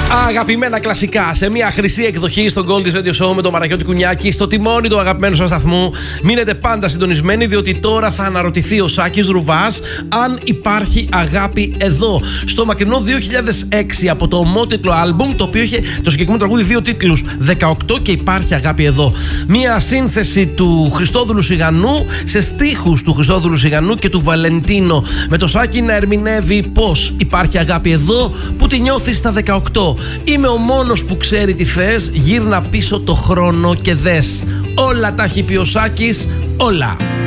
Αγαπημένα κλασικά σε μια χρυσή εκδοχή στο Gold's Radio Show με τον Παναγιώτη Κουνιάκη, στο τιμόνι του αγαπημένου σας σταθμού. Μείνετε πάντα συντονισμένοι, διότι τώρα θα αναρωτηθεί ο Σάκης Ρουβάς αν υπάρχει αγάπη εδώ. Στο μακρινό 2006, από το ομότιτλο άλμπουμ, το οποίο είχε το συγκεκριμένο τραγούδι δύο τίτλους, 18 και υπάρχει αγάπη εδώ. Μια σύνθεση του Χριστόδουλου Σιγανού σε στίχους του Χριστόδουλου Σιγανού και του Βαλεντίνο, με το Σάκη να ερμηνεύει πως υπάρχει αγάπη εδώ που τη νιώθεις στα 18. Είμαι ο μόνος που ξέρει τι θες, γύρνα πίσω το χρόνο και δες. Όλα τα έχει πει ο Σάκης, όλα.